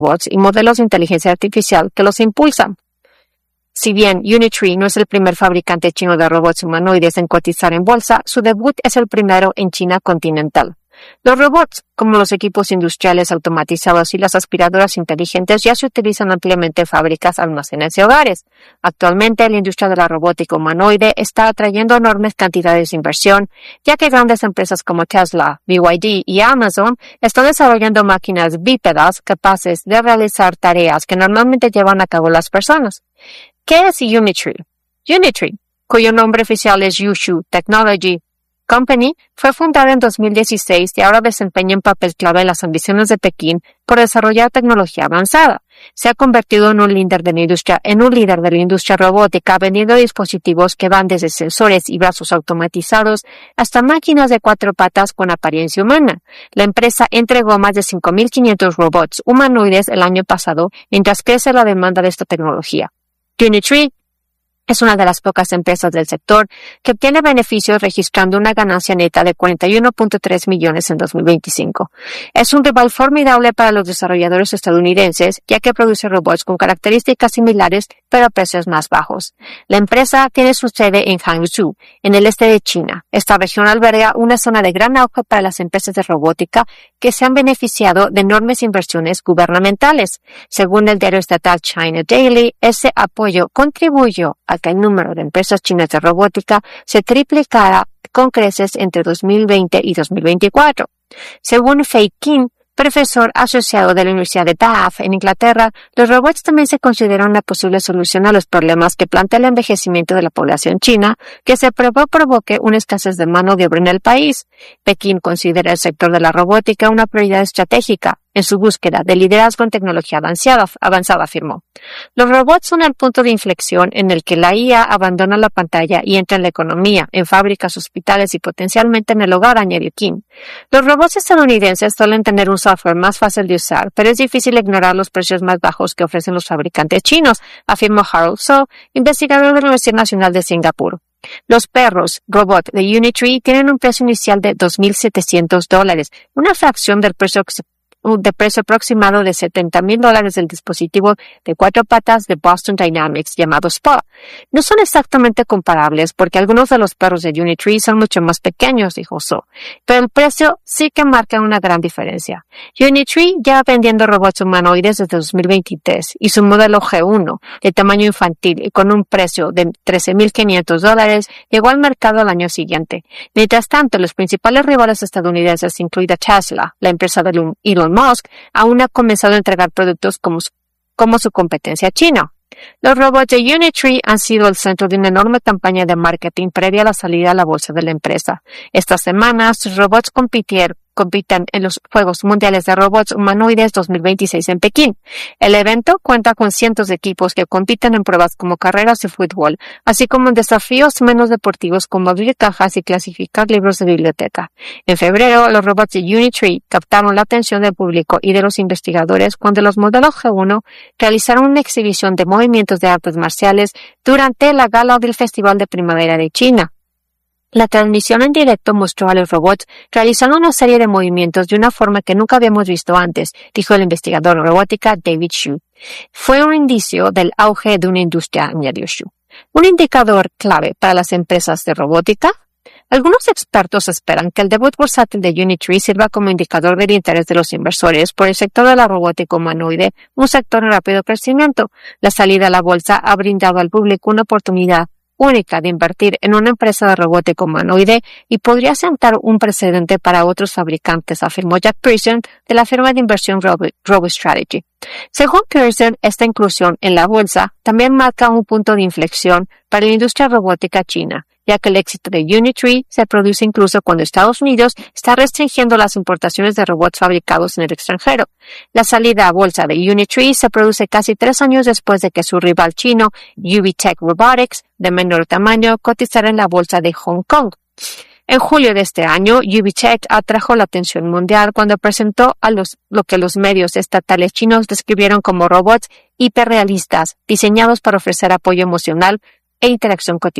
robots y modelos de inteligencia artificial que los impulsan. Si bien Unitree no es el primer fabricante chino de robots humanoides en cotizar en bolsa, su debut es el primero en China continental. Los robots, como los equipos industriales automatizados y las aspiradoras inteligentes, ya se utilizan ampliamente en fábricas, almacenes y hogares. Actualmente, la industria de la robótica humanoide está atrayendo enormes cantidades de inversión, ya que grandes empresas como Tesla, BYD y Amazon están desarrollando máquinas bípedas capaces de realizar tareas que normalmente llevan a cabo las personas. ¿Qué es Unitree? Unitree, cuyo nombre oficial es Yushu Technology Company, fue fundada en 2016 y ahora desempeña un papel clave en las ambiciones de Pekín por desarrollar tecnología avanzada. Se ha convertido en un líder de la industria robótica, vendiendo dispositivos que van desde sensores y brazos automatizados hasta máquinas de 4 patas con apariencia humana. La empresa entregó más de 5.500 robots humanoides el año pasado, mientras crece la demanda de esta tecnología. Unitree es una de las pocas empresas del sector que obtiene beneficios registrando una ganancia neta de 41.3 millones en 2025. Es un rival formidable para los desarrolladores estadounidenses, ya que produce robots con características similares pero a precios más bajos. La empresa tiene su sede en Hangzhou, en el este de China. Esta región alberga una zona de gran auge para las empresas de robótica que se han beneficiado de enormes inversiones gubernamentales. Según el diario estatal China Daily, ese apoyo contribuyó a que el número de empresas chinas de robótica se triplicara con creces entre 2020 y 2024. Según Fei Qin, profesor asociado de la Universidad de Bath en Inglaterra, los robots también se consideran una posible solución a los problemas que plantea el envejecimiento de la población china, que se provoque una escasez de mano de obra en el país. Pekín considera el sector de la robótica una prioridad estratégica en su búsqueda de liderazgo en tecnología avanzada, afirmó. Los robots son el punto de inflexión en el que la IA abandona la pantalla y entra en la economía, en fábricas, hospitales y potencialmente en el hogar, añadió Kim. Los robots estadounidenses suelen tener un software más fácil de usar, pero es difícil ignorar los precios más bajos que ofrecen los fabricantes chinos, afirmó Harold So, investigador de la Universidad Nacional de Singapur. Los perros robot de Unitree tienen un precio inicial de $2,700, una fracción del precio aproximado de $70,000 del dispositivo de 4 patas de Boston Dynamics llamado SPA. No son exactamente comparables porque algunos de los perros de Unitree son mucho más pequeños, dijo So, pero el precio sí que marca una gran diferencia. Unitree lleva vendiendo robots humanoides desde 2023 y su modelo G1 de tamaño infantil y con un precio de $13,500 llegó al mercado al año siguiente. Mientras tanto, los principales rivales estadounidenses, incluida Tesla, la empresa de Elon Musk, aún ha comenzado a entregar productos como su competencia china. Los robots de Unitree han sido el centro de una enorme campaña de marketing previa a la salida a la bolsa de la empresa. Esta semana, sus robots compiten en los Juegos Mundiales de Robots Humanoides 2026 en Pekín. El evento cuenta con cientos de equipos que compiten en pruebas como carreras y fútbol, así como en desafíos menos deportivos como abrir cajas y clasificar libros de biblioteca. En febrero, los robots de Unitree captaron la atención del público y de los investigadores cuando los modelos G1 realizaron una exhibición de movimientos de artes marciales durante la gala del Festival de Primavera de China. La transmisión en directo mostró a los robots realizando una serie de movimientos de una forma que nunca habíamos visto antes, dijo el investigador en robótica David Xu. Fue un indicio del auge de una industria, añadió Xu. ¿Un indicador clave para las empresas de robótica? Algunos expertos esperan que el debut bursátil de Unitree sirva como indicador del interés de los inversores por el sector de la robótica humanoide, un sector en rápido crecimiento. La salida a la bolsa ha brindado al público una oportunidad única de invertir en una empresa de robótica humanoide y podría sentar un precedente para otros fabricantes, afirmó Jack Pearson de la firma de inversión RoboStrategy. Según Pearson, esta inclusión en la bolsa también marca un punto de inflexión para la industria robótica china, ya que el éxito de Unitree se produce incluso cuando Estados Unidos está restringiendo las importaciones de robots fabricados en el extranjero. La salida a bolsa de Unitree se produce casi 3 años después de que su rival chino, UBTech Robotics, de menor tamaño, cotizara en la bolsa de Hong Kong. En julio de este año, UBTech atrajo la atención mundial cuando presentó lo que los medios estatales chinos describieron como robots hiperrealistas, diseñados para ofrecer apoyo emocional e interacción cotidiana.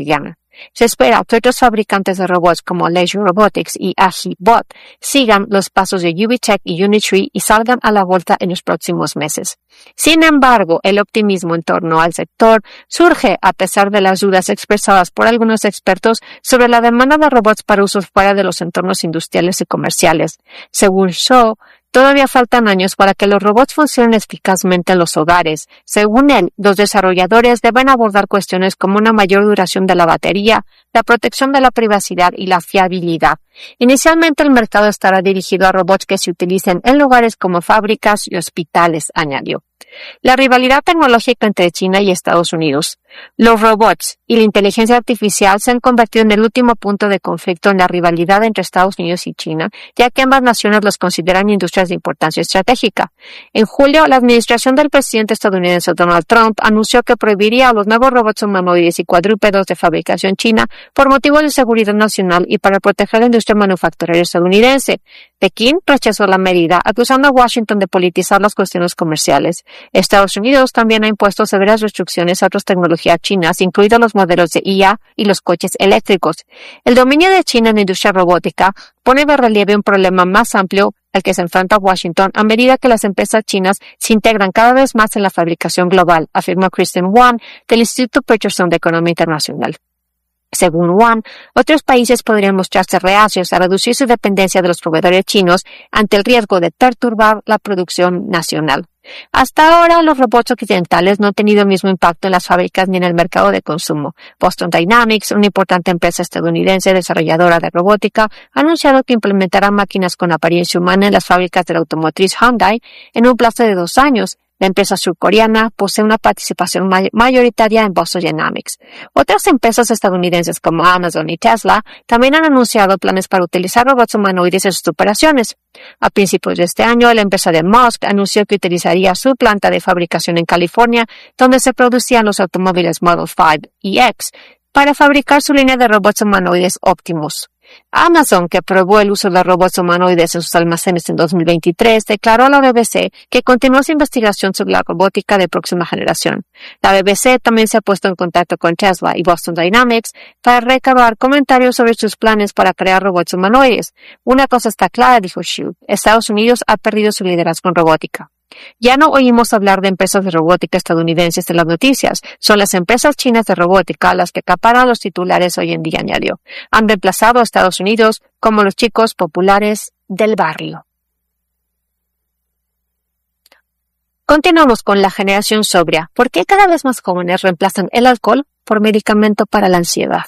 Se espera que otros fabricantes de robots como Leisure Robotics y Agibot sigan los pasos de UBTech y Unitree y salgan a la vuelta en los próximos meses. Sin embargo, el optimismo en torno al sector surge a pesar de las dudas expresadas por algunos expertos sobre la demanda de robots para usos fuera de los entornos industriales y comerciales. Según Shaw, todavía faltan años para que los robots funcionen eficazmente en los hogares. Según él, los desarrolladores deben abordar cuestiones como una mayor duración de la batería, la protección de la privacidad y la fiabilidad. Inicialmente el mercado estará dirigido a robots que se utilicen en lugares como fábricas y hospitales, añadió. La rivalidad tecnológica entre China y Estados Unidos. Los robots y la inteligencia artificial se han convertido en el último punto de conflicto en la rivalidad entre Estados Unidos y China, ya que ambas naciones los consideran industrias de importancia estratégica. En julio, la administración del presidente estadounidense Donald Trump anunció que prohibiría los nuevos robots humanoides y cuadrúpedos de fabricación china por motivos de seguridad nacional y para proteger la industria manufacturera estadounidense. Pekín rechazó la medida, acusando a Washington de politizar las cuestiones comerciales. Estados Unidos también ha impuesto severas restricciones a otras tecnologías chinas, incluidos los modelos de IA y los coches eléctricos. El dominio de China en la industria robótica pone de relieve un problema más amplio al que se enfrenta Washington a medida que las empresas chinas se integran cada vez más en la fabricación global, afirmó Kristen Wan del Instituto Peterson de Economía Internacional. Según Wan, otros países podrían mostrarse reacios a reducir su dependencia de los proveedores chinos ante el riesgo de perturbar la producción nacional. Hasta ahora, los robots occidentales no han tenido el mismo impacto en las fábricas ni en el mercado de consumo. Boston Dynamics, una importante empresa estadounidense desarrolladora de robótica, ha anunciado que implementará máquinas con apariencia humana en las fábricas de la automotriz Hyundai en un plazo de 2 años. La empresa surcoreana posee una participación mayoritaria en Boston Dynamics. Otras empresas estadounidenses como Amazon y Tesla también han anunciado planes para utilizar robots humanoides en sus operaciones. A principios de este año, la empresa de Musk anunció que utilizaría su planta de fabricación en California, donde se producían los automóviles Model 5 y X, para fabricar su línea de robots humanoides Optimus. Amazon, que probó el uso de robots humanoides en sus almacenes en 2023, declaró a la BBC que continúa su investigación sobre la robótica de próxima generación. La BBC también se ha puesto en contacto con Tesla y Boston Dynamics para recabar comentarios sobre sus planes para crear robots humanoides. Una cosa está clara, dijo Xu, Estados Unidos ha perdido su liderazgo en robótica. Ya no oímos hablar de empresas de robótica estadounidenses en las noticias. Son las empresas chinas de robótica las que acaparan los titulares hoy en día, añadió. Han reemplazado a Estados Unidos como los chicos populares del barrio. Continuamos con la generación sobria. ¿Por qué cada vez más jóvenes reemplazan el alcohol por medicamento para la ansiedad?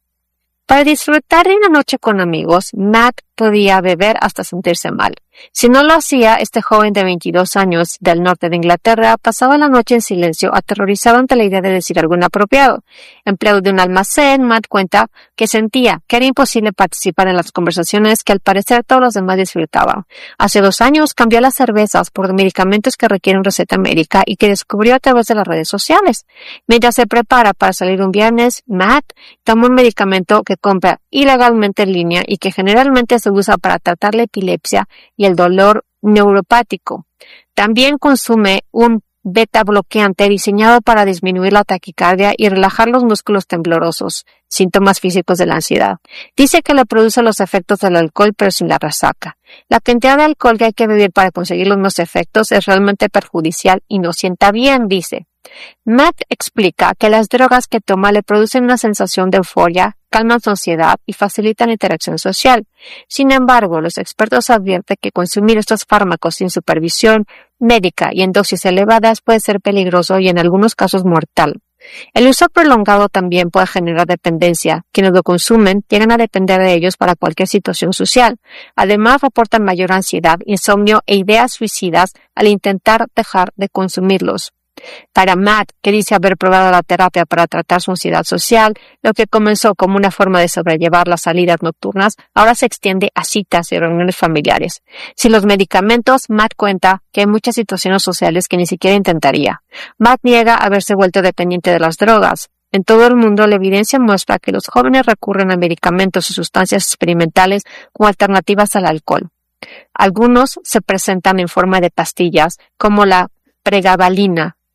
Para disfrutar de una noche con amigos, Matt podía beber hasta sentirse mal. Si no lo hacía, este joven de 22 años del norte de Inglaterra pasaba la noche en silencio, aterrorizado ante la idea de decir algo inapropiado. Empleado de un almacén, Matt cuenta que sentía que era imposible participar en las conversaciones que al parecer todos los demás disfrutaban. Hace 2 años cambió las cervezas por medicamentos que requieren receta médica y que descubrió a través de las redes sociales. Mientras se prepara para salir un viernes, Matt toma un medicamento que compra ilegalmente en línea y que generalmente se usa para tratar la epilepsia y el dolor neuropático. También consume un beta bloqueante diseñado para disminuir la taquicardia y relajar los músculos temblorosos, síntomas físicos de la ansiedad. Dice que le produce los efectos del alcohol pero sin la resaca. La cantidad de alcohol que hay que beber para conseguir los mismos efectos es realmente perjudicial y no sienta bien, dice. Matt explica que las drogas que toma le producen una sensación de euforia, calman su ansiedad y facilitan la interacción social. Sin embargo, los expertos advierten que consumir estos fármacos sin supervisión médica y en dosis elevadas puede ser peligroso y en algunos casos mortal. El uso prolongado también puede generar dependencia. Quienes lo consumen llegan a depender de ellos para cualquier situación social. Además, reportan mayor ansiedad, insomnio e ideas suicidas al intentar dejar de consumirlos. Para Matt, que dice haber probado la terapia para tratar su ansiedad social, lo que comenzó como una forma de sobrellevar las salidas nocturnas, ahora se extiende a citas y reuniones familiares. Sin los medicamentos, Matt cuenta que hay muchas situaciones sociales que ni siquiera intentaría. Matt niega haberse vuelto dependiente de las drogas. En todo el mundo, la evidencia muestra que los jóvenes recurren a medicamentos o sustancias experimentales como alternativas al alcohol. Algunos se presentan en forma de pastillas, como la pregabalina y el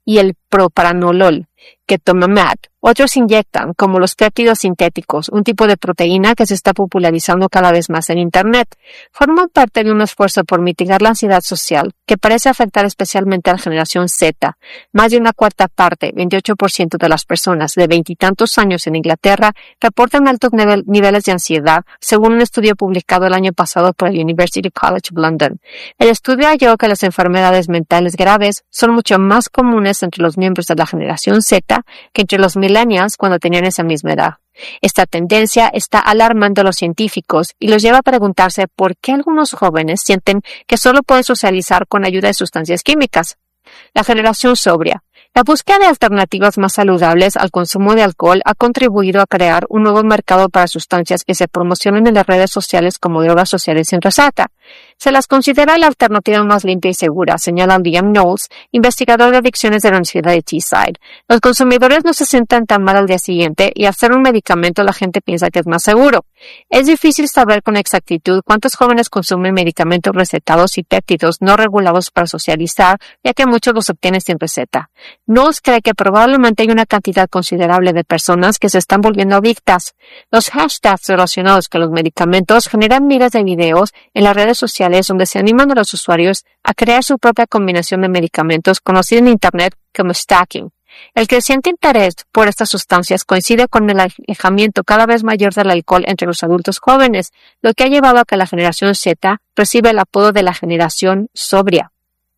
propranolol, que toma Matt. Otros inyectan, como los péptidos sintéticos, un tipo de proteína que se está popularizando cada vez más en Internet. Forman parte de un esfuerzo por mitigar la ansiedad social, que parece afectar especialmente a la generación Z. Más de una cuarta parte, 28% de las personas de veintitantos años en Inglaterra, reportan altos niveles de ansiedad, según un estudio publicado el año pasado por el University College of London. El estudio halló que las enfermedades mentales graves son mucho más comunes entre los miembros de la generación Z que entre los millennials cuando tenían esa misma edad. Esta tendencia está alarmando a los científicos y los lleva a preguntarse por qué algunos jóvenes sienten que solo pueden socializar con ayuda de sustancias químicas. La generación sobria. La búsqueda de alternativas más saludables al consumo de alcohol ha contribuido a crear un nuevo mercado para sustancias que se promocionan en las redes sociales como drogas sociales sin receta. Se las considera la alternativa más limpia y segura, señala Liam Knowles, investigador de adicciones de la Universidad de Teesside. Los consumidores no se sientan tan mal al día siguiente y al ser un medicamento la gente piensa que es más seguro. Es difícil saber con exactitud cuántos jóvenes consumen medicamentos recetados y péptidos no regulados para socializar, ya que muchos los obtienen sin receta. Knowles cree que probablemente hay una cantidad considerable de personas que se están volviendo adictas. Los hashtags relacionados con los medicamentos generan miles de videos en las redes sociales donde se animan a los usuarios a crear su propia combinación de medicamentos conocida en Internet como stacking. El creciente interés por estas sustancias coincide con el alejamiento cada vez mayor del alcohol entre los adultos jóvenes, lo que ha llevado a que la generación Z reciba el apodo de la generación sobria.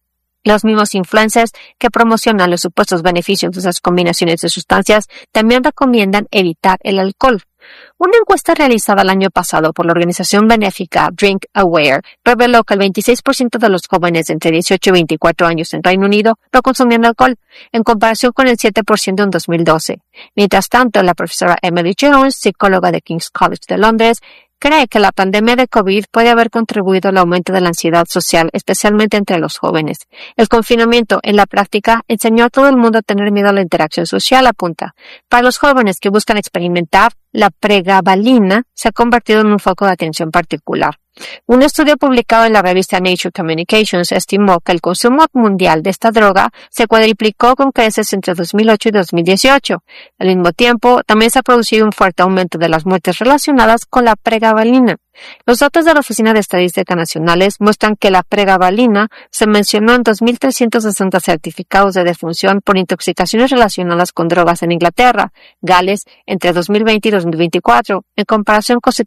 Los mismos influencers que promocionan los supuestos beneficios de esas combinaciones de sustancias también recomiendan evitar el alcohol. Una encuesta realizada el año pasado por la organización benéfica Drink Aware reveló que el 26% de los jóvenes entre 18 y 24 años en Reino Unido no consumían alcohol, en comparación con el 7% en 2012. Mientras tanto, la profesora Emily Jones, psicóloga de King's College de Londres, cree que la pandemia de COVID puede haber contribuido al aumento de la ansiedad social, especialmente entre los jóvenes. El confinamiento, en la práctica, enseñó a todo el mundo a tener miedo a la interacción social, apunta. Para los jóvenes que buscan experimentar, la pregabalina se ha convertido en un foco de atención particular. Un estudio publicado en la revista Nature Communications estimó que el consumo mundial de esta droga se cuadriplicó con creces entre 2008 y 2018. Al mismo tiempo, también se ha producido un fuerte aumento de las muertes relacionadas con la pregabalina. Los datos de la Oficina de Estadística Nacionales muestran que la pregabalina se mencionó en 2.360 certificados de defunción por intoxicaciones relacionadas con drogas en Inglaterra, Gales, entre 2020 y 2024, en comparación con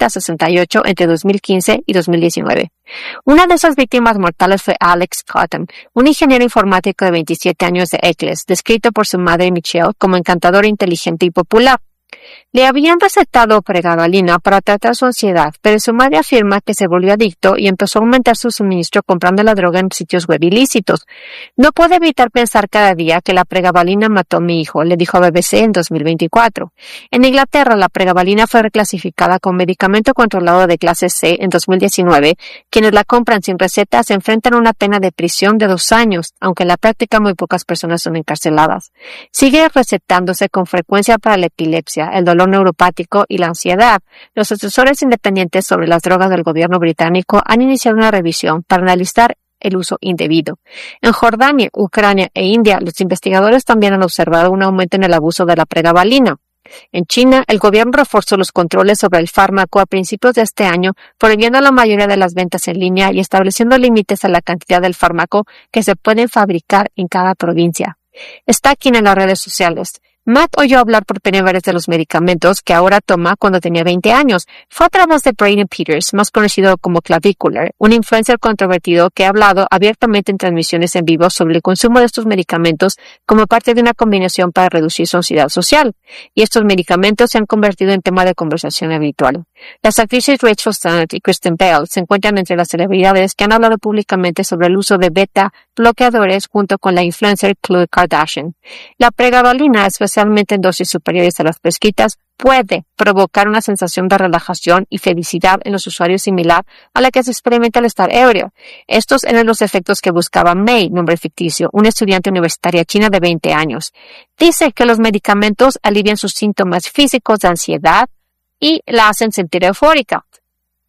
768 entre 2015 y 2019. Una de esas víctimas mortales fue Alex Cotton, un ingeniero informático de 27 años de Eccles, descrito por su madre Michelle como encantador, inteligente y popular. Le habían recetado pregabalina para tratar su ansiedad, pero su madre afirma que se volvió adicto y empezó a aumentar su suministro comprando la droga en sitios web ilícitos. No puedo evitar pensar cada día que la pregabalina mató a mi hijo, le dijo a BBC en 2024. En Inglaterra, la pregabalina fue reclasificada como medicamento controlado de clase C en 2019. Quienes la compran sin receta se enfrentan a una pena de prisión de 2 años, aunque en la práctica muy pocas personas son encarceladas. Sigue recetándose con frecuencia para la epilepsia, el dolor neuropático y la ansiedad. Los asesores independientes sobre las drogas del gobierno británico han iniciado una revisión para analizar el uso indebido. En Jordania, Ucrania e India, los investigadores también han observado un aumento en el abuso de la pregabalina. En China, el gobierno reforzó los controles sobre el fármaco a principios de este año, prohibiendo la mayoría de las ventas en línea y estableciendo límites a la cantidad del fármaco que se pueden fabricar en cada provincia. Está aquí en las redes sociales. Matt oyó hablar por primera vez de los medicamentos que ahora toma cuando tenía 20 años. Fue a través de Brandon Peters, más conocido como Clavicular, un influencer controvertido que ha hablado abiertamente en transmisiones en vivo sobre el consumo de estos medicamentos como parte de una combinación para reducir su ansiedad social. Y estos medicamentos se han convertido en tema de conversación habitual. Las actrices Rachel Sennett y Kristen Bell se encuentran entre las celebridades que han hablado públicamente sobre el uso de beta bloqueadores junto con la influencer Khloe Kardashian. La pregabalina, especialmente en dosis superiores a las prescritas, puede provocar una sensación de relajación y felicidad en los usuarios similar a la que se experimenta al estar ebrio. Estos eran los efectos que buscaba Mei, nombre ficticio, una estudiante universitaria china de 20 años. Dice que los medicamentos alivian sus síntomas físicos de ansiedad y la hacen sentir eufórica.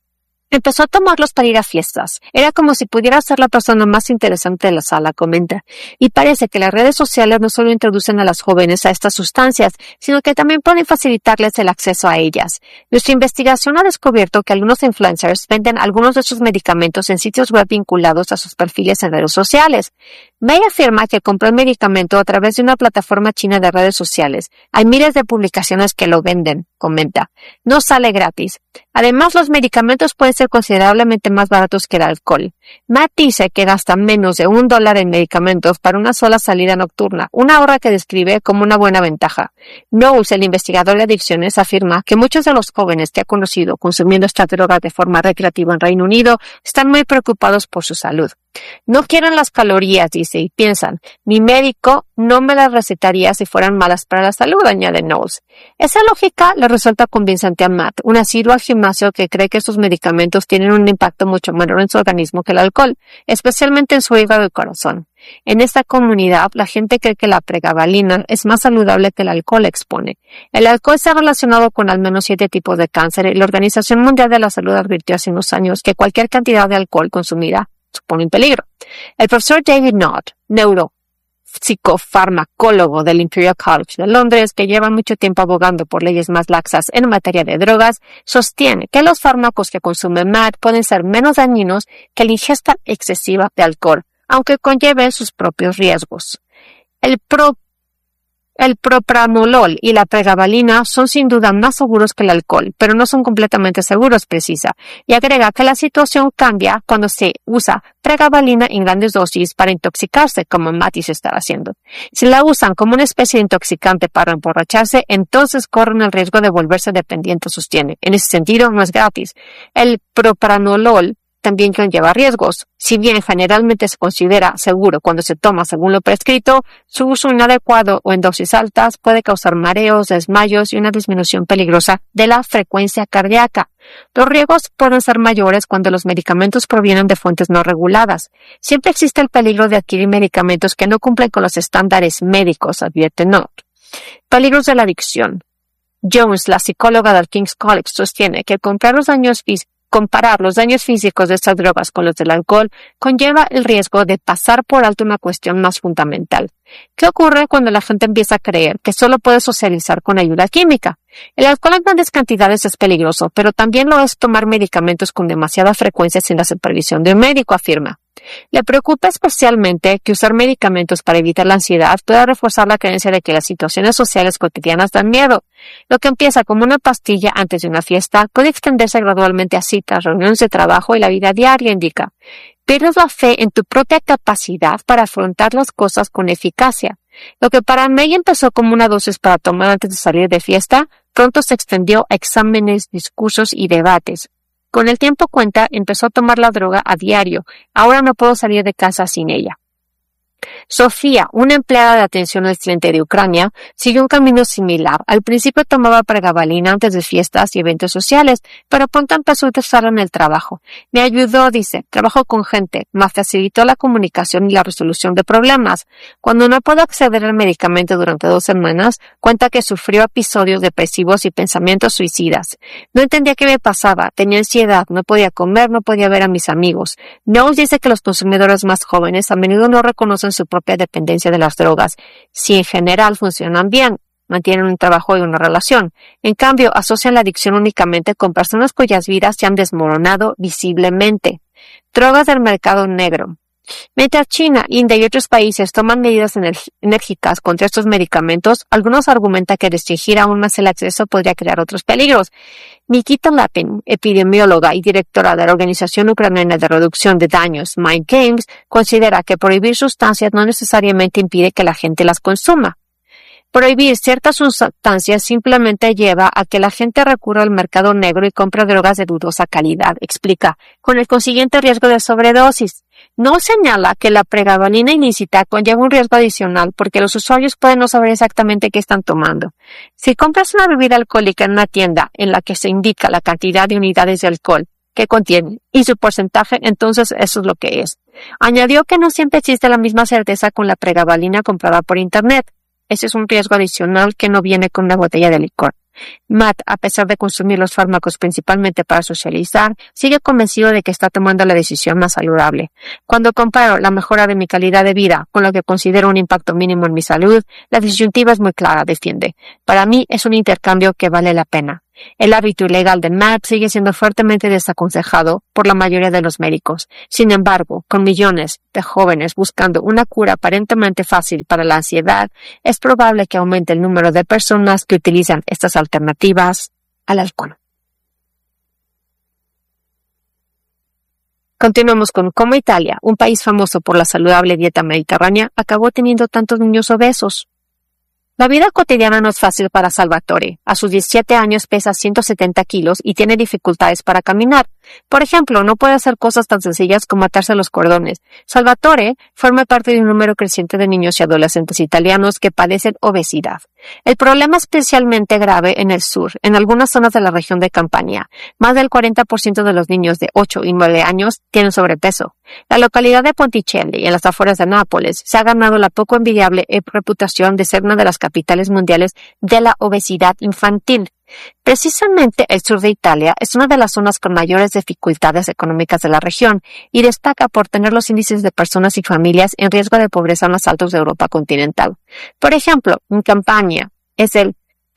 Empezó a tomarlos para ir a fiestas. Era como si pudiera ser la persona más interesante de la sala, comenta. Y parece que las redes sociales no solo introducen a las jóvenes a estas sustancias, sino que también pueden facilitarles el acceso a ellas. Nuestra investigación ha descubierto que algunos influencers venden algunos de sus medicamentos en sitios web vinculados a sus perfiles en redes sociales. May afirma que compró el medicamento a través de una plataforma china de redes sociales. Hay miles de publicaciones que lo venden, comenta. No sale gratis. Además, los medicamentos pueden ser considerablemente más baratos que el alcohol. Matt dice que gasta menos de $1 en medicamentos para una sola salida nocturna, una ahorro que describe como una buena ventaja. Knowles, el investigador de adicciones, afirma que muchos de los jóvenes que ha conocido consumiendo esta droga de forma recreativa en Reino Unido están muy preocupados por su salud. No quieren las calorías, dice, y piensan, mi médico no me las recetaría si fueran malas para la salud, añade Knowles. Esa lógica le resulta convincente a Matt, un asiduo al gimnasio que cree que estos medicamentos tienen un impacto mucho menor en su organismo que el alcohol, especialmente en su hígado y corazón. En esta comunidad, la gente cree que la pregabalina es más saludable que el alcohol, expone. El alcohol está relacionado con al menos 7 tipos de cáncer y la Organización Mundial de la Salud advirtió hace unos años que cualquier cantidad de alcohol consumida supone un peligro. El profesor David Knott, neuropsicofarmacólogo del Imperial College de Londres, que lleva mucho tiempo abogando por leyes más laxas en materia de drogas, sostiene que los fármacos que consume Matt pueden ser menos dañinos que la ingesta excesiva de alcohol, aunque conlleve sus propios riesgos. El propranolol y la pregabalina son sin duda más seguros que el alcohol, pero no son completamente seguros, precisa, y agrega que la situación cambia cuando se usa pregabalina en grandes dosis para intoxicarse, como Mattis estaba haciendo. Si la usan como una especie de intoxicante para emborracharse, entonces corren el riesgo de volverse dependientes, sostiene. En ese sentido, no es gratis. El propranolol también conlleva riesgos. Si bien generalmente se considera seguro cuando se toma según lo prescrito, su uso inadecuado o en dosis altas puede causar mareos, desmayos y una disminución peligrosa de la frecuencia cardíaca. Los riesgos pueden ser mayores cuando los medicamentos provienen de fuentes no reguladas. Siempre existe el peligro de adquirir medicamentos que no cumplen con los estándares médicos, advierte Knott. Peligros de la adicción. Jones, la psicóloga del King's College, sostiene que comparar los daños físicos de estas drogas con los del alcohol conlleva el riesgo de pasar por alto una cuestión más fundamental. ¿Qué ocurre cuando la gente empieza a creer que solo puede socializar con ayuda química? El alcohol en grandes cantidades es peligroso, pero también lo es tomar medicamentos con demasiada frecuencia sin la supervisión de un médico, afirma. Le preocupa especialmente que usar medicamentos para evitar la ansiedad pueda reforzar la creencia de que las situaciones sociales cotidianas dan miedo. Lo que empieza como una pastilla antes de una fiesta puede extenderse gradualmente a citas, reuniones de trabajo y la vida diaria, indica. Pierdes la fe en tu propia capacidad para afrontar las cosas con eficacia. Lo que para May empezó como una dosis para tomar antes de salir de fiesta, pronto se extendió a exámenes, discursos y debates. Con el tiempo, cuenta, empezó a tomar la droga a diario. Ahora no puedo salir de casa sin ella. Sofía, una empleada de atención al cliente de Ucrania, siguió un camino similar. Al principio tomaba pregabalina antes de fiestas y eventos sociales, pero pronto empezó a usarla en el trabajo. Me ayudó, dice, trabajo con gente, me facilitó la comunicación y la resolución de problemas. Cuando no pudo acceder al medicamento durante 2 semanas, cuenta que sufrió episodios depresivos y pensamientos suicidas. No entendía qué me pasaba, tenía ansiedad, no podía comer, no podía ver a mis amigos. Knowles dice que los consumidores más jóvenes a menudo no reconocen su propia dependencia de las drogas. Si en general funcionan bien, mantienen un trabajo y una relación. En cambio, asocian la adicción únicamente con personas cuyas vidas se han desmoronado visiblemente. Drogas del mercado negro. Mientras China, India y otros países toman medidas enérgicas contra estos medicamentos, algunos argumentan que restringir aún más el acceso podría crear otros peligros. Nikita Lapin, epidemióloga y directora de la Organización Ucraniana de Reducción de Daños, Mind Games, considera que prohibir sustancias no necesariamente impide que la gente las consuma. Prohibir ciertas sustancias simplemente lleva a que la gente recurra al mercado negro y compre drogas de dudosa calidad, explica, con el consiguiente riesgo de sobredosis. No señala que la pregabalina ilícita conlleva un riesgo adicional porque los usuarios pueden no saber exactamente qué están tomando. Si compras una bebida alcohólica en una tienda en la que se indica la cantidad de unidades de alcohol que contiene y su porcentaje, entonces eso es lo que es. Añadió que no siempre existe la misma certeza con la pregabalina comprada por Internet. Ese es un riesgo adicional que no viene con una botella de licor. Matt, a pesar de consumir los fármacos principalmente para socializar, sigue convencido de que está tomando la decisión más saludable. Cuando comparo la mejora de mi calidad de vida con lo que considero un impacto mínimo en mi salud, la disyuntiva es muy clara, defiende. Para mí es un intercambio que vale la pena. El hábito ilegal de Matt sigue siendo fuertemente desaconsejado por la mayoría de los médicos. Sin embargo, con millones de jóvenes buscando una cura aparentemente fácil para la ansiedad, es probable que aumente el número de personas que utilizan estas alternativas al alcohol. Continuamos con cómo Italia, un país famoso por la saludable dieta mediterránea, acabó teniendo tantos niños obesos. La vida cotidiana no es fácil para Salvatore. A sus 17 años pesa 170 kilos y tiene dificultades para caminar. Por ejemplo, no puede hacer cosas tan sencillas como atarse los cordones. Salvatore forma parte de un número creciente de niños y adolescentes italianos que padecen obesidad. El problema es especialmente grave en el sur, en algunas zonas de la región de Campania. Más del 40% de los niños de 8 y 9 años tienen sobrepeso. La localidad de Ponticelli, en las afueras de Nápoles, se ha ganado la poco envidiable reputación de ser una de las capitales mundiales de la obesidad infantil. Precisamente el sur de Italia es una de las zonas con mayores dificultades económicas de la región y destaca por tener los índices de personas y familias en riesgo de pobreza más altos de Europa continental. Por ejemplo, en Campania es el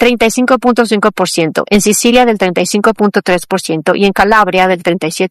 35.5%, en Sicilia del 35.3% y en Calabria del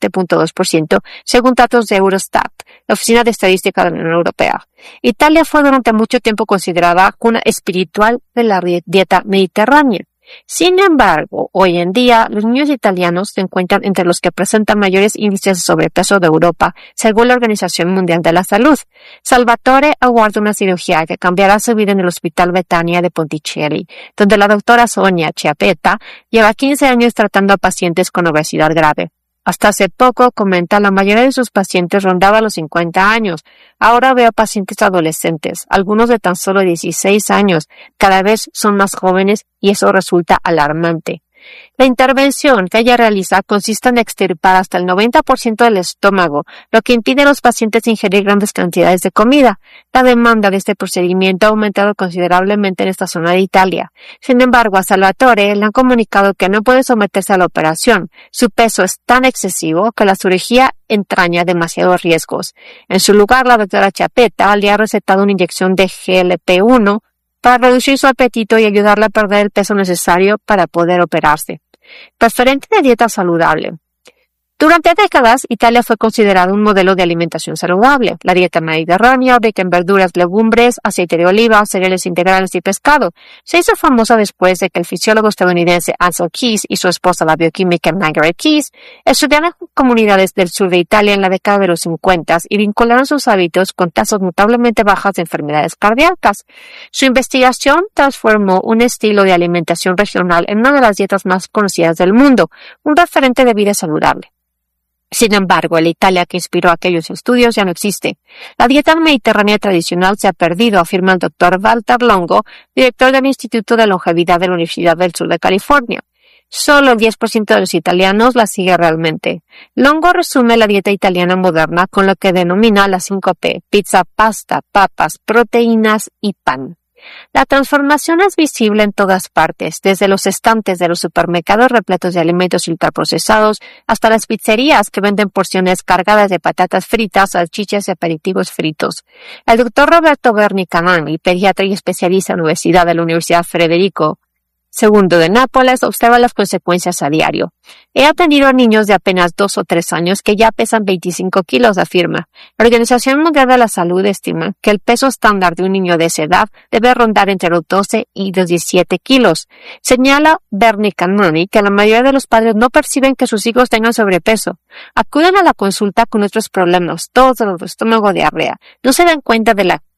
37.2%, según datos de Eurostat, la Oficina de Estadística de la Unión Europea. Italia fue durante mucho tiempo considerada cuna espiritual de la dieta mediterránea. Sin embargo, hoy en día, los niños italianos se encuentran entre los que presentan mayores índices de sobrepeso de Europa, según la Organización Mundial de la Salud. Salvatore aguarda una cirugía que cambiará su vida en el Hospital Betania de Ponticelli, donde la doctora Sonia Chiappetta lleva 15 años tratando a pacientes con obesidad grave. Hasta hace poco, comenta, la mayoría de sus pacientes rondaba los 50 años. Ahora veo pacientes adolescentes, algunos de tan solo 16 años. Cada vez son más jóvenes y eso resulta alarmante. La intervención que ella realiza consiste en extirpar hasta el 90% del estómago, lo que impide a los pacientes ingerir grandes cantidades de comida. La demanda de este procedimiento ha aumentado considerablemente en esta zona de Italia. Sin embargo, a Salvatore le han comunicado que no puede someterse a la operación. Su peso es tan excesivo que la cirugía entraña demasiados riesgos. En su lugar, la doctora Chiappetta le ha recetado una inyección de GLP-1 para reducir su apetito y ayudarle a perder el peso necesario para poder operarse. Preferente de dieta saludable. Durante décadas, Italia fue considerada un modelo de alimentación saludable. La dieta mediterránea, rica en verduras, legumbres, aceite de oliva, cereales integrales y pescado, se hizo famosa después de que el fisiólogo estadounidense Ansel Keys y su esposa, la bioquímica Margaret Keys, estudiaron comunidades del sur de Italia en la década de los 50 y vincularon sus hábitos con tasas notablemente bajas de enfermedades cardíacas. Su investigación transformó un estilo de alimentación regional en una de las dietas más conocidas del mundo, un referente de vida saludable. Sin embargo, la Italia que inspiró aquellos estudios ya no existe. La dieta mediterránea tradicional se ha perdido, afirma el Dr. Walter Longo, director del Instituto de Longevidad de la Universidad del Sur de California. Solo el 10% de los italianos la sigue realmente. Longo resume la dieta italiana moderna con lo que denomina las 5P: pizza, pasta, papas, proteínas y pan. La transformación es visible en todas partes, desde los estantes de los supermercados repletos de alimentos ultraprocesados hasta las pizzerías que venden porciones cargadas de patatas fritas, salchichas y aperitivos fritos. El doctor Roberto Berni Canani, pediatra y especialista en obesidad de la Universidad Federico II de Nápoles, observa las consecuencias a diario. He atendido a niños de apenas 2 o 3 años que ya pesan 25 kilos, afirma. La Organización Mundial de la Salud estima que el peso estándar de un niño de esa edad debe rondar entre los 12 y los 17 kilos. Señala Berni Canani que la mayoría de los padres no perciben que sus hijos tengan sobrepeso. Acuden a la consulta con otros problemas, tos, dolor de estómago, diarrea. No se dan cuenta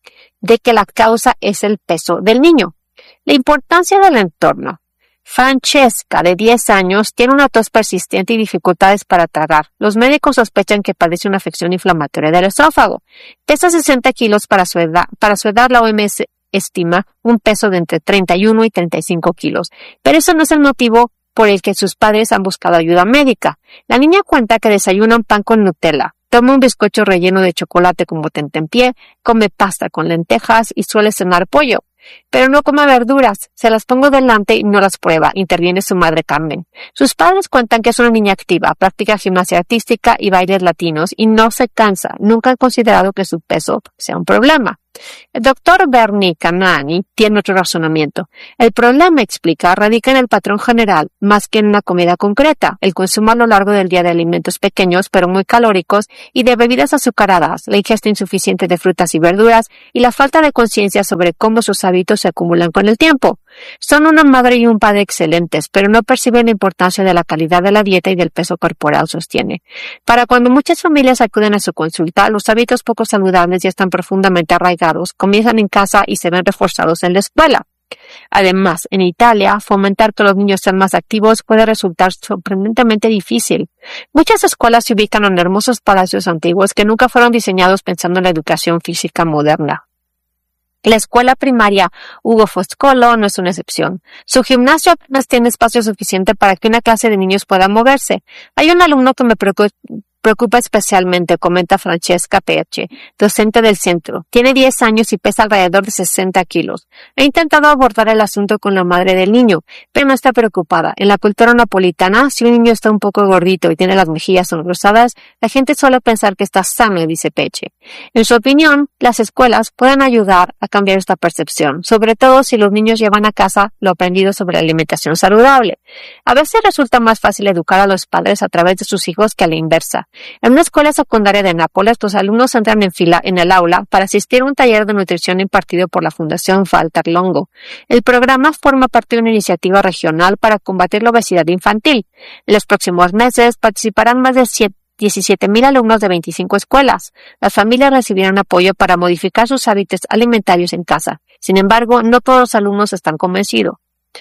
de que la causa es el peso del niño. La importancia del entorno. Francesca, de 10 años, tiene una tos persistente y dificultades para tragar. Los médicos sospechan que padece una afección inflamatoria del esófago. Pesa 60 kilos para su edad. Para su edad, la OMS estima un peso de entre 31 y 35 kilos. Pero eso no es el motivo por el que sus padres han buscado ayuda médica. La niña cuenta que desayuna un pan con Nutella, toma un bizcocho relleno de chocolate como tentempié, come pasta con lentejas y suele cenar pollo. Pero no come verduras. Se las pongo delante y no las prueba, interviene su madre Carmen. Sus padres cuentan que es una niña activa, practica gimnasia artística y bailes latinos y no se cansa. Nunca han considerado que su peso sea un problema. El doctor Bernie Canani tiene otro razonamiento. El problema, explica, radica en el patrón general, más que en una comida concreta. El consumo a lo largo del día de alimentos pequeños, pero muy calóricos, y de bebidas azucaradas, la ingesta insuficiente de frutas y verduras, y la falta de conciencia sobre cómo sus hábitos se acumulan con el tiempo. Son una madre y un padre excelentes, pero no perciben la importancia de la calidad de la dieta y del peso corporal, sostiene. Para cuando muchas familias acuden a su consulta, los hábitos poco saludables ya están profundamente arraigados, comienzan en casa y se ven reforzados en la escuela. Además, en Italia, fomentar que los niños sean más activos puede resultar sorprendentemente difícil. Muchas escuelas se ubican en hermosos palacios antiguos que nunca fueron diseñados pensando en la educación física moderna. La escuela primaria Ugo Foscolo no es una excepción. Su gimnasio apenas tiene espacio suficiente para que una clase de niños pueda moverse. Hay un alumno que me preocupa especialmente, comenta Francesca Perche, docente del centro. Tiene 10 años y pesa alrededor de 60 kilos. He intentado abordar el asunto con la madre del niño, pero no está preocupada. En la cultura napolitana, si un niño está un poco gordito y tiene las mejillas sonrosadas, la gente suele pensar que está sano, dice Peche. En su opinión, las escuelas pueden ayudar a cambiar esta percepción, sobre todo si los niños llevan a casa lo aprendido sobre la alimentación saludable. A veces resulta más fácil educar a los padres a través de sus hijos que a la inversa. En una escuela secundaria de Nápoles, los alumnos entran en fila en el aula para asistir a un taller de nutrición impartido por la Fundación Walter Longo. El programa forma parte de una iniciativa regional para combatir la obesidad infantil. En los próximos meses participarán más de 17,000 alumnos de 25 escuelas. Las familias recibirán apoyo para modificar sus hábitos alimentarios en casa. Sin embargo, no todos los alumnos están convencidos.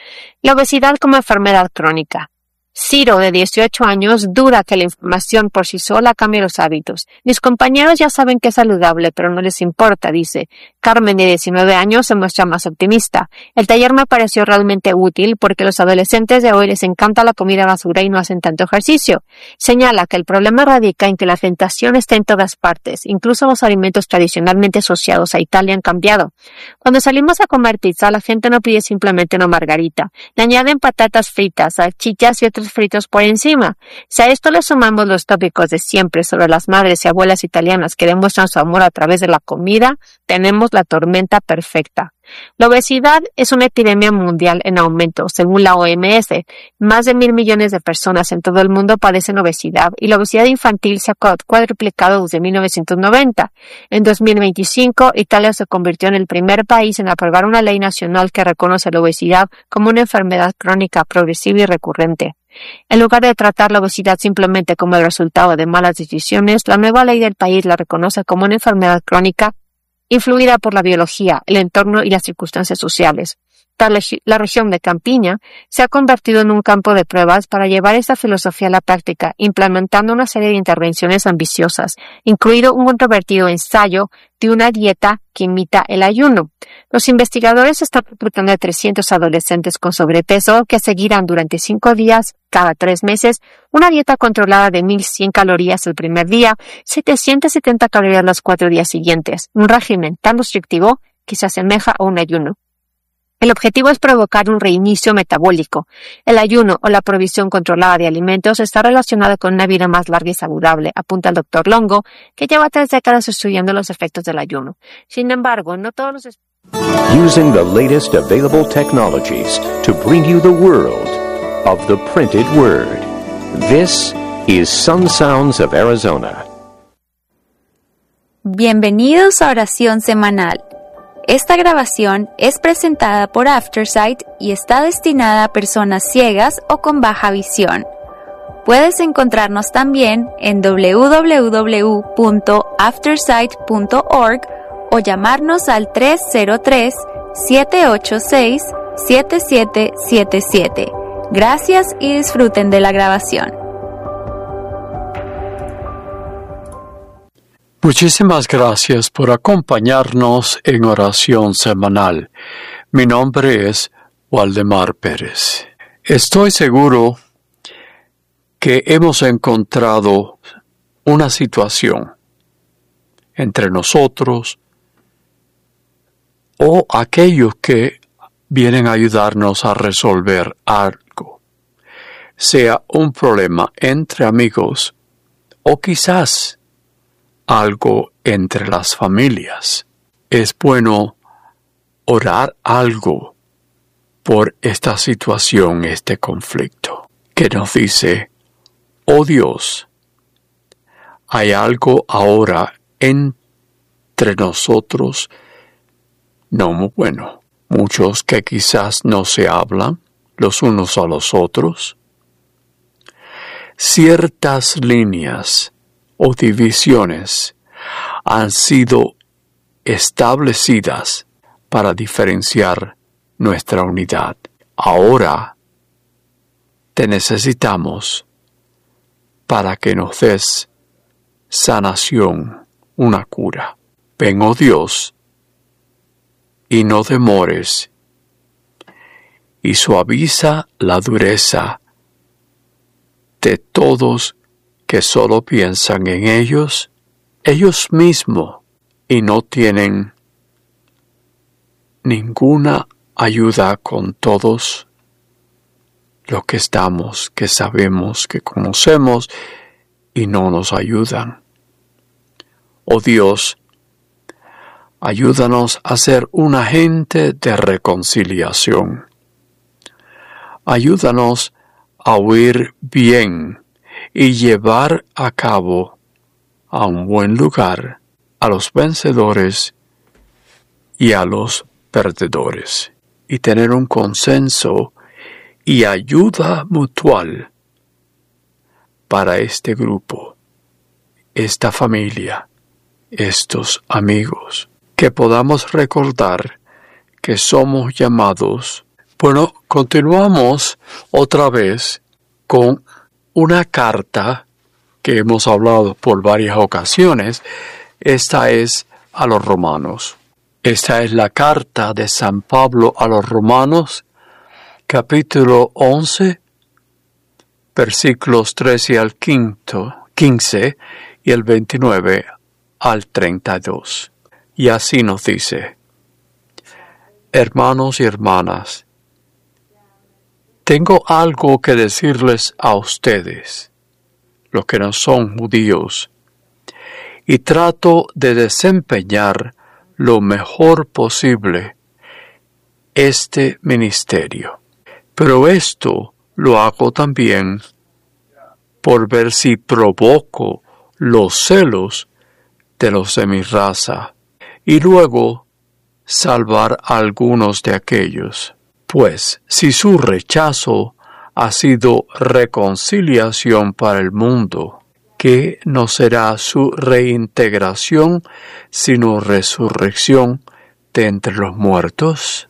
La obesidad como enfermedad crónica. Ciro, de 18 años, duda que la información por sí sola cambie los hábitos. Mis compañeros ya saben que es saludable, pero no les importa, dice. Carmen, de 19 años, se muestra más optimista. El taller me pareció realmente útil porque a los adolescentes de hoy les encanta la comida basura y no hacen tanto ejercicio. Señala que el problema radica en que la tentación está en todas partes. Incluso los alimentos tradicionalmente asociados a Italia han cambiado. Cuando salimos a comer pizza, la gente no pide simplemente una margarita. Le añaden patatas fritas, salchichas y otros fritos por encima. Si a esto le sumamos los tópicos de siempre sobre las madres y abuelas italianas que demuestran su amor a través de la comida, tenemos la tormenta perfecta. La obesidad es una epidemia mundial en aumento, según la OMS. Más de 1,000 millones de personas en todo el mundo padecen obesidad y la obesidad infantil se ha cuadruplicado desde 1990. En 2025, Italia se convirtió en el primer país en aprobar una ley nacional que reconoce la obesidad como una enfermedad crónica progresiva y recurrente. En lugar de tratar la obesidad simplemente como el resultado de malas decisiones, la nueva ley del país la reconoce como una enfermedad crónica influida por la biología, el entorno y las circunstancias sociales. La región de Campiña se ha convertido en un campo de pruebas para llevar esta filosofía a la práctica, implementando una serie de intervenciones ambiciosas, incluido un controvertido ensayo de una dieta que imita el ayuno. Los investigadores están reclutando a 300 adolescentes con sobrepeso que seguirán durante 5 días, cada 3 meses, una dieta controlada de 1,100 calorías el primer día, 770 calorías los 4 días siguientes, un régimen tan restrictivo que se asemeja a un ayuno. El objetivo es provocar un reinicio metabólico. El ayuno o la provisión controlada de alimentos está relacionada con una vida más larga y saludable, apunta el Dr. Longo, que lleva 3 décadas estudiando los efectos del ayuno. Sin embargo, no todos los... Using the latest available technologies to bring you the world of the printed word. This is Sun Sounds of Arizona. Bienvenidos a Oración Semanal. Esta grabación es presentada por Aftersight y está destinada a personas ciegas o con baja visión. Puedes encontrarnos también en www.aftersight.org o llamarnos al 303-786-7777. Gracias y disfruten de la grabación. Muchísimas gracias por acompañarnos en Oración Semanal. Mi nombre es Waldemar Pérez. Estoy seguro que hemos encontrado una situación entre nosotros o aquellos que vienen a ayudarnos a resolver algo, sea un problema entre amigos o quizás algo entre las familias. Es bueno orar algo por esta situación, este conflicto, que nos dice: oh Dios, hay algo ahora entre nosotros no muy bueno. Muchos que quizás no se hablan los unos a los otros. Ciertas líneas o divisiones han sido establecidas para diferenciar nuestra unidad. Ahora te necesitamos para que nos des sanación, una cura. Ven, oh Dios, y no demores, y suaviza la dureza de todos que solo piensan en ellos mismos, y no tienen ninguna ayuda con todos los que estamos, que sabemos, que conocemos, y no nos ayudan. Oh Dios, ayúdanos a ser un agente de reconciliación. Ayúdanos a oír bien y llevar a cabo a un buen lugar a los vencedores y a los perdedores, y tener un consenso y ayuda mutual para este grupo, esta familia, estos amigos, que podamos recordar que somos llamados. Bueno, continuamos otra vez con una carta que hemos hablado por varias ocasiones. Esta es a los romanos. Esta es la carta de San Pablo a los romanos, capítulo 11, versículos 13 al 15 y el 29 al 32. Y así nos dice: hermanos y hermanas, tengo algo que decirles a ustedes, los que no son judíos, y trato de desempeñar lo mejor posible este ministerio. Pero esto lo hago también por ver si provoco los celos de los de mi raza, y luego salvar a algunos de aquellos. Pues si su rechazo ha sido reconciliación para el mundo, ¿qué no será su reintegración sino resurrección de entre los muertos?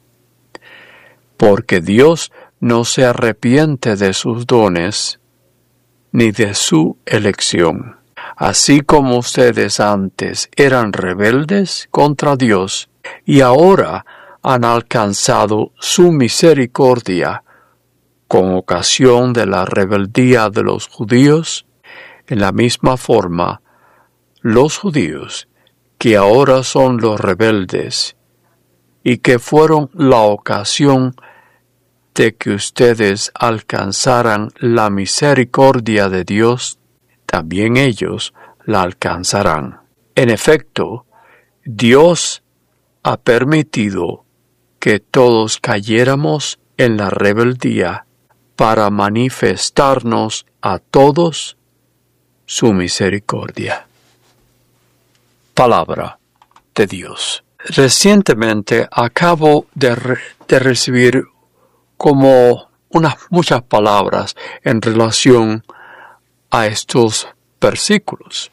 Porque Dios no se arrepiente de sus dones, ni de su elección. Así como ustedes antes eran rebeldes contra Dios, y ahora han alcanzado su misericordia con ocasión de la rebeldía de los judíos, en la misma forma, los judíos, que ahora son los rebeldes, y que fueron la ocasión de que ustedes alcanzaran la misericordia de Dios, también ellos la alcanzarán. En efecto, Dios ha permitido que todos cayéramos en la rebeldía para manifestarnos a todos su misericordia. Palabra de Dios. Recientemente acabo de recibir como muchas palabras en relación a estos versículos.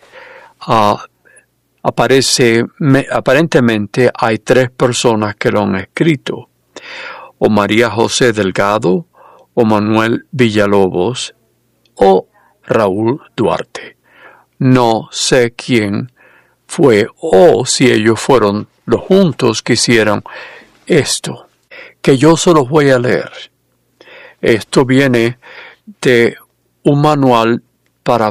Aparentemente hay 3 personas que lo han escrito: o María José Delgado, o Manuel Villalobos, o Raúl Duarte. No sé quién fue o si ellos fueron los juntos que hicieron esto, que yo se los voy a leer. Esto viene de un manual para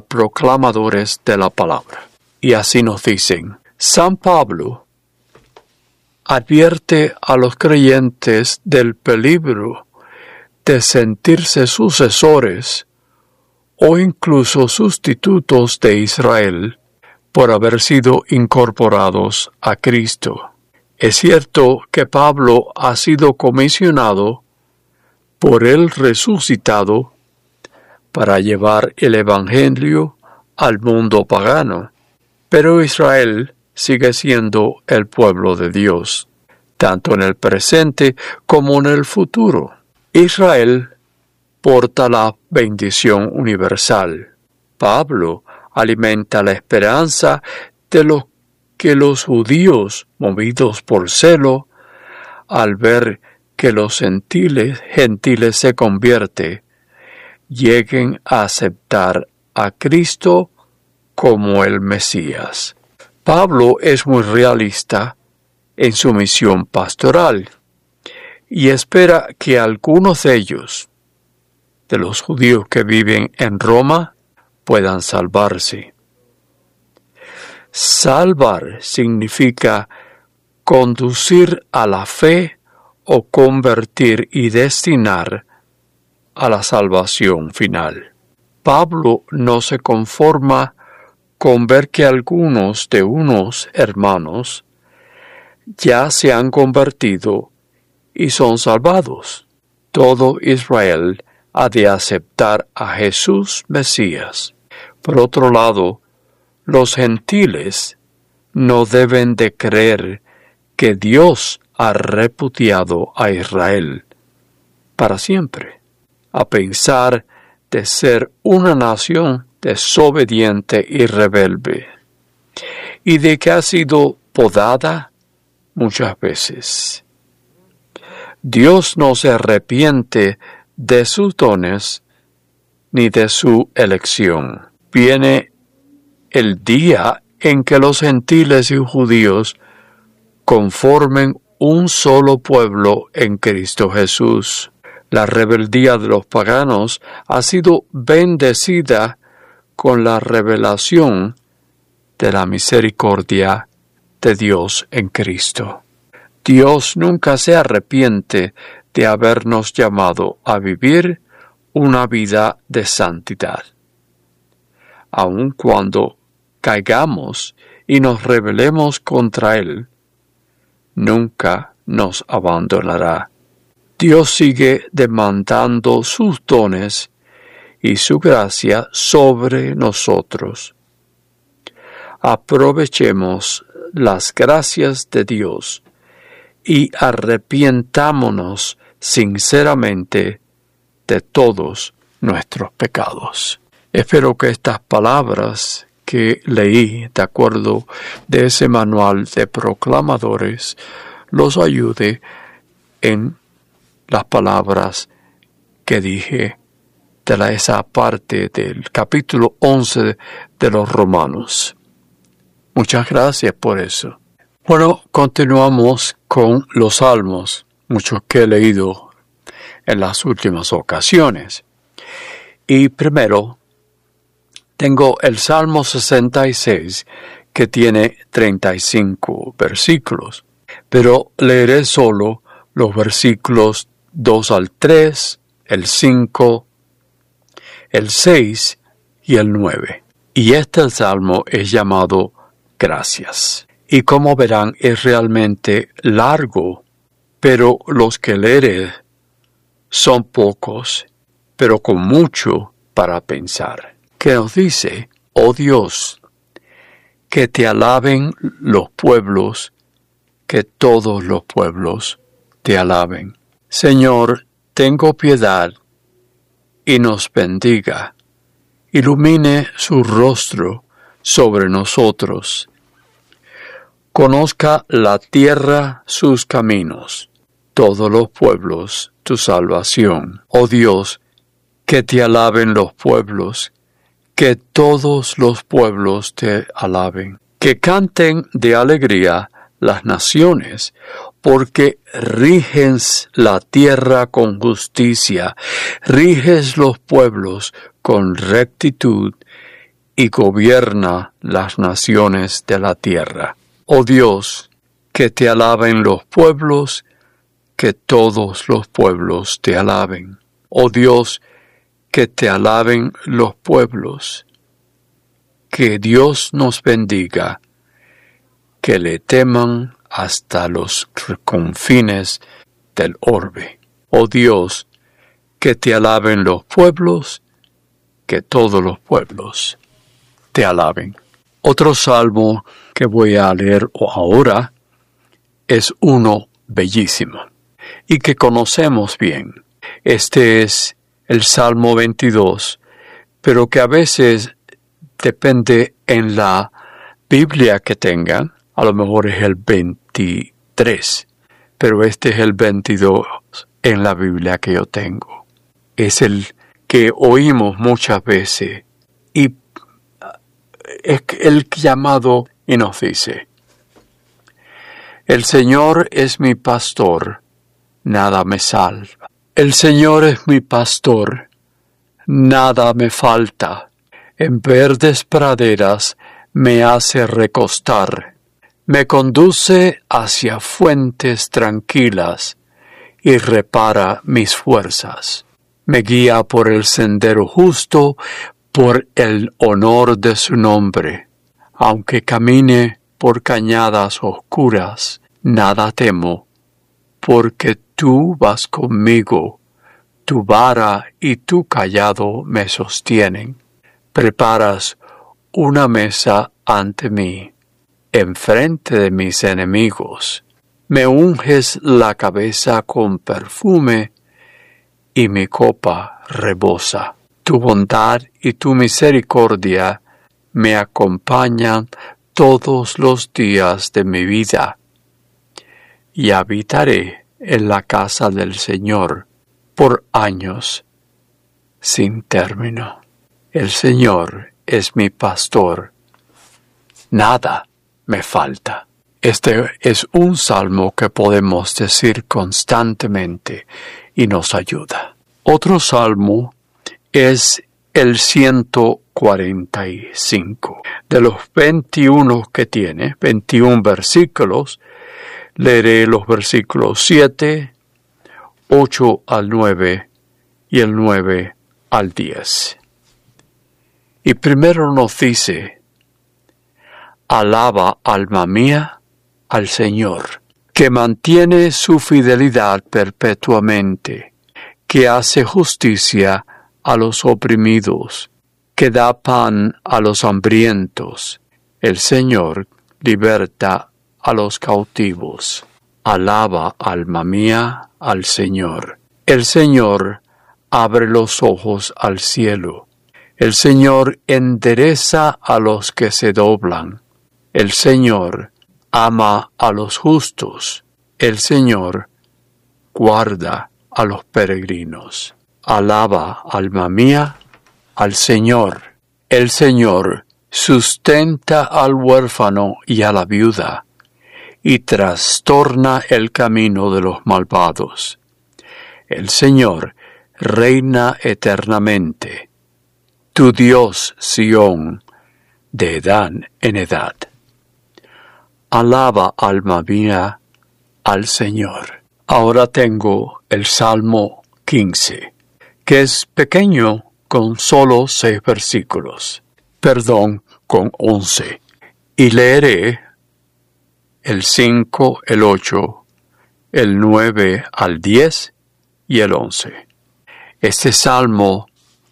proclamadores de la palabra. Y así nos dicen: San Pablo, advierte a los creyentes del peligro de sentirse sucesores o incluso sustitutos de Israel por haber sido incorporados a Cristo. Es cierto que Pablo ha sido comisionado por el resucitado para llevar el Evangelio al mundo pagano, pero Israel sigue siendo el pueblo de Dios, tanto en el presente como en el futuro. Israel porta la bendición universal. Pablo alimenta la esperanza de lo que los judíos, movidos por celo, al ver que los gentiles se convierten, lleguen a aceptar a Cristo como el Mesías. Pablo es muy realista en su misión pastoral y espera que algunos de ellos, de los judíos que viven en Roma, puedan salvarse. Salvar significa conducir a la fe o convertir y destinar a la salvación final. Pablo no se conforma con ver que algunos de unos hermanos ya se han convertido y son salvados. Todo Israel ha de aceptar a Jesús Mesías. Por otro lado, los gentiles no deben de creer que Dios ha repudiado a Israel para siempre, a pensar de ser una nación desobediente y rebelde, y de que ha sido podada muchas veces. Dios no se arrepiente de sus dones ni de su elección. Viene el día en que los gentiles y judíos conformen un solo pueblo en Cristo Jesús. La rebeldía de los paganos ha sido bendecida con la revelación de la misericordia de Dios en Cristo. Dios nunca se arrepiente de habernos llamado a vivir una vida de santidad. Aun cuando caigamos y nos rebelemos contra Él, nunca nos abandonará. Dios sigue demandando sus dones y su gracia sobre nosotros. Aprovechemos las gracias de Dios y arrepientámonos sinceramente de todos nuestros pecados. Espero que estas palabras que leí de acuerdo de ese manual de proclamadores los ayude en las palabras que dije de esa parte del capítulo 11 de los Romanos. Muchas gracias por eso. Bueno, continuamos con los salmos, muchos que he leído en las últimas ocasiones. Y primero, tengo el Salmo 66, que tiene 35 versículos, pero leeré solo los versículos 2 al 3, el 5, el 6 y el 9. Y este salmo es llamado Gracias. Y como verán, es realmente largo, pero los que leeré son pocos, pero con mucho para pensar. Que nos dice: oh Dios, que te alaben los pueblos, que todos los pueblos te alaben. Señor, tengo piedad y nos bendiga. Ilumine su rostro sobre nosotros. Conozca la tierra sus caminos, todos los pueblos tu salvación. Oh Dios, que te alaben los pueblos, que todos los pueblos te alaben. Que canten de alegría las naciones, porque riges la tierra con justicia, riges los pueblos con rectitud y gobierna las naciones de la tierra. Oh Dios, Que te alaben los pueblos, que todos los pueblos te alaben. Oh Dios, que te alaben los pueblos. Que Dios nos bendiga, que le teman hasta los confines del orbe. Oh Dios, que te alaben los pueblos, que todos los pueblos te alaben. Otro salmo que voy a leer ahora es uno bellísimo y que conocemos bien. Este es el Salmo 22, pero que a veces depende en la Biblia que tengan, a lo mejor es el 23, pero este es el 22 en la Biblia que yo tengo. Es el que oímos muchas veces y es el llamado y nos dice: el Señor es mi pastor, nada me salva. El Señor es mi pastor, nada me falta. En verdes praderas me hace recostar. Me conduce hacia fuentes tranquilas y repara mis fuerzas. Me guía por el sendero justo, por el honor de su nombre. Aunque camine por cañadas oscuras, nada temo, porque tú vas conmigo, tu vara y tu cayado me sostienen. Preparas una mesa ante mí, enfrente de mis enemigos. Me unges la cabeza con perfume, y mi copa rebosa. Tu bondad y tu misericordia me acompañan todos los días de mi vida, y habitaré en la casa del Señor por años sin término. El Señor es mi pastor, nada me falta. Este es un salmo que podemos decir constantemente y nos ayuda. Otro salmo es el 145. De los 21 que tiene, 21 versículos, leeré los versículos 7, 8 al 9 y el 9 al 10. Y primero nos dice: alaba, alma mía, al Señor, que mantiene su fidelidad perpetuamente, que hace justicia a los oprimidos, que da pan a los hambrientos. El Señor liberta a los cautivos. Alaba, alma mía, al Señor. El Señor abre los ojos al cielo. El Señor endereza a los que se doblan. El Señor ama a los justos. El Señor guarda a los peregrinos. Alaba, alma mía, al Señor. El Señor sustenta al huérfano y a la viuda, y trastorna el camino de los malvados. El Señor reina eternamente. Tu Dios, Sión, de edad en edad. Alaba, alma mía, al Señor. Ahora tengo el Salmo 15, que es pequeño con solo 6 versículos. Perdón, con 11. Y leeré el 5, el 8, el 9 al 10 y el 11. Este salmo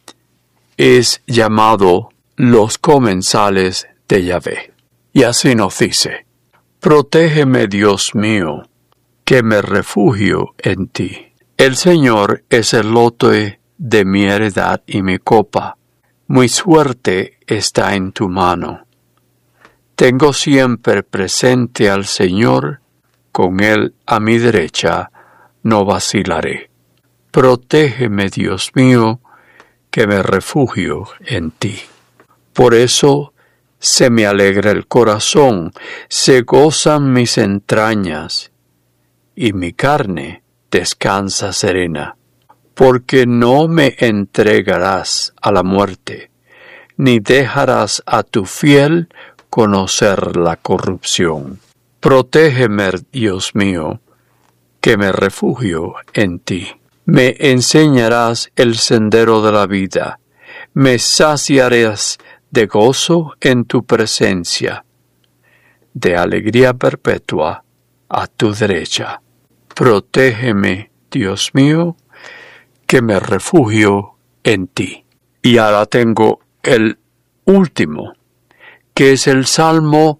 es llamado los comensales de Yahvé. Y así nos dice: protégeme, Dios mío, que me refugio en ti. El Señor es el lote de mi heredad y mi copa. Mi suerte está en tu mano. Tengo siempre presente al Señor, con Él a mi derecha no vacilaré. Protégeme, Dios mío, que me refugio en ti. Por eso se me alegra el corazón, se gozan mis entrañas, y mi carne descansa serena, porque no me entregarás a la muerte, ni dejarás a tu fiel conocer la corrupción. Protégeme, Dios mío, que me refugio en ti. Me enseñarás el sendero de la vida. Me saciarás de gozo en tu presencia, de alegría perpetua a tu derecha. Protégeme, Dios mío, que me refugio en ti. Y ahora tengo el último, que es el Salmo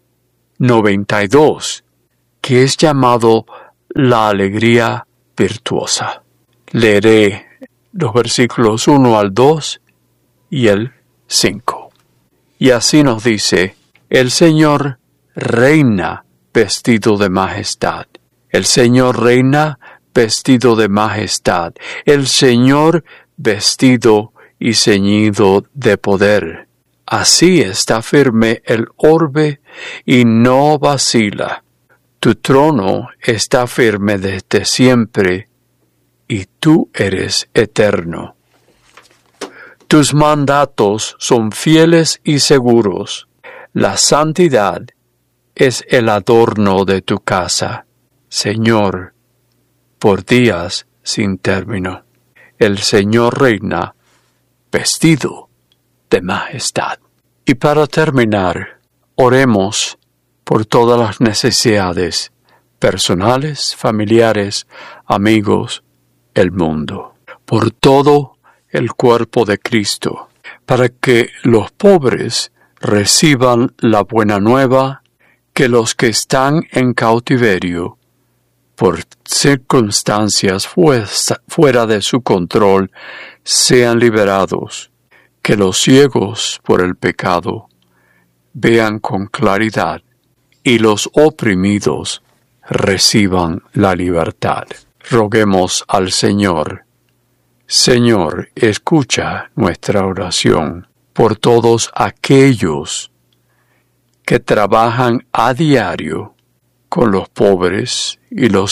92, que es llamado la alegría virtuosa. Leeré los versículos 1 al 2 y el 5. Y así nos dice: el Señor reina vestido de majestad. El Señor reina vestido de majestad. El Señor vestido y ceñido de poder. Así está firme el orbe y no vacila. Tu trono está firme desde siempre, y tú eres eterno. Tus mandatos son fieles y seguros. La santidad es el adorno de tu casa, Señor, por días sin término. El Señor reina vestido de majestad. Y para terminar, oremos por todas las necesidades personales, familiares, amigos, el mundo, por todo el cuerpo de Cristo, para que los pobres reciban la buena nueva, que los que están en cautiverio por circunstancias fuera de su control sean liberados, que los ciegos por el pecado vean con claridad y los oprimidos reciban la libertad. Roguemos al Señor. Señor, escucha nuestra oración por todos aquellos que trabajan a diario con los pobres y los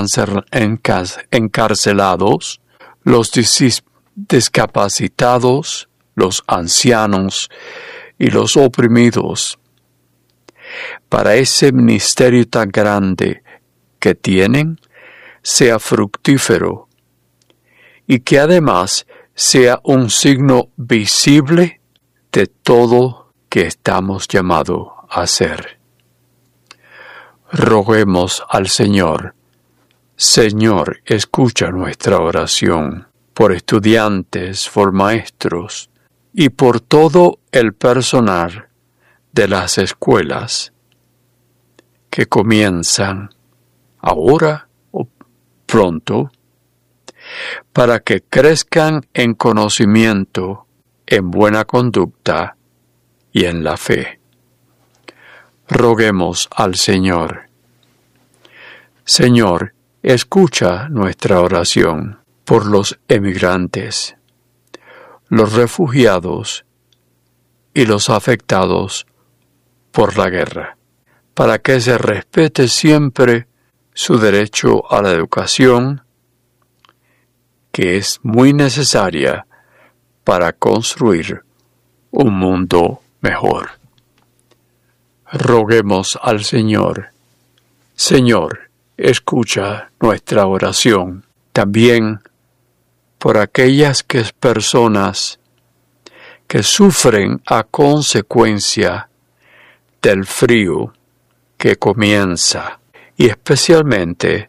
encarcelados, los discapacitados, los ancianos y los oprimidos, para ese ministerio tan grande que tienen, sea fructífero y que además sea un signo visible de todo que estamos llamados a hacer. Roguemos al Señor. Señor, escucha nuestra oración por estudiantes, por maestros y por todo el personal de las escuelas que comienzan ahora o pronto, para que crezcan en conocimiento, en buena conducta y en la fe. Roguemos al Señor. Señor, escucha nuestra oración por los emigrantes, los refugiados y los afectados por la guerra, para que se respete siempre su derecho a la educación, que es muy necesaria para construir un mundo mejor. Roguemos al Señor. Señor, escucha nuestra oración. También por aquellas personas que sufren a consecuencia del frío que comienza, y especialmente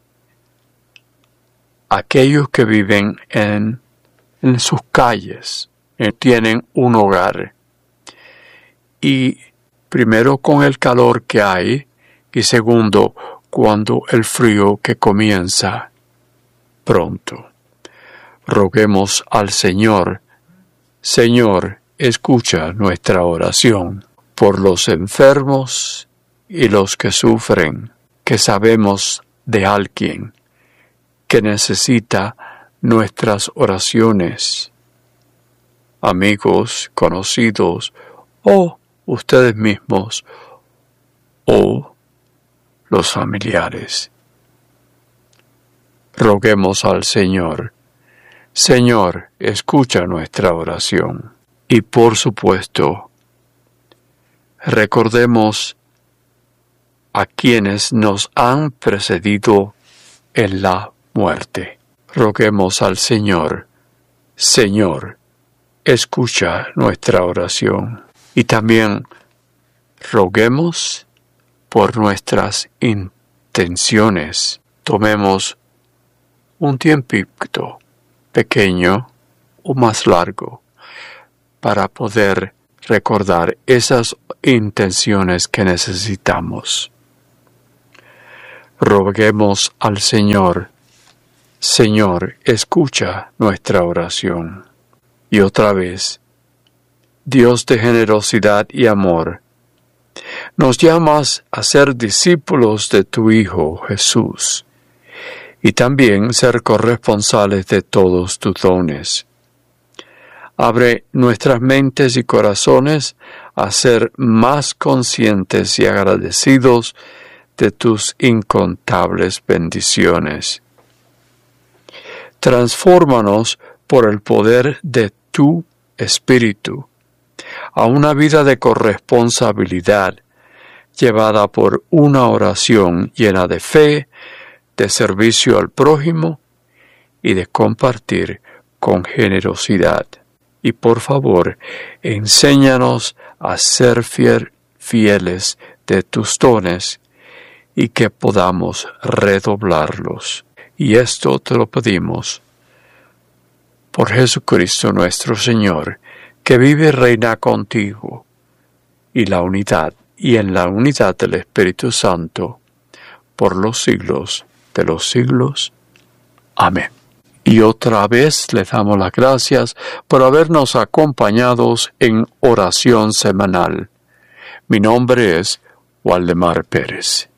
aquellos que viven en sus calles, tienen un hogar, y primero con el calor que hay, y segundo cuando el frío que comienza pronto. Roguemos al Señor. Señor, escucha nuestra oración por los enfermos y los que sufren, que sabemos de alguien que necesita nuestras oraciones, amigos, conocidos, o ustedes mismos, o los familiares. Roguemos al Señor. Señor, escucha nuestra oración. Y por supuesto, recordemos a quienes nos han precedido en la muerte. Roguemos al Señor. Señor, escucha nuestra oración. Y también roguemos por nuestras intenciones. Tomemos un tiempito pequeño o más largo para poder recordar esas intenciones que necesitamos. Roguemos al Señor. Señor, escucha nuestra oración. Y otra vez, Dios de generosidad y amor, nos llamas a ser discípulos de tu Hijo Jesús y también ser corresponsales de todos tus dones. Abre nuestras mentes y corazones a ser más conscientes y agradecidos de tus incontables bendiciones. Transfórmanos por el poder de tu Espíritu a una vida de corresponsabilidad llevada por una oración llena de fe, de servicio al prójimo y de compartir con generosidad. Y por favor, enséñanos a ser fieles de tus dones y que podamos redoblarlos. Y esto te lo pedimos por Jesucristo nuestro Señor, que vive y reina contigo, y en la unidad del Espíritu Santo, por los siglos de los siglos. Amén. Y otra vez le damos las gracias por habernos acompañado en oración semanal. Mi nombre es Waldemar Pérez.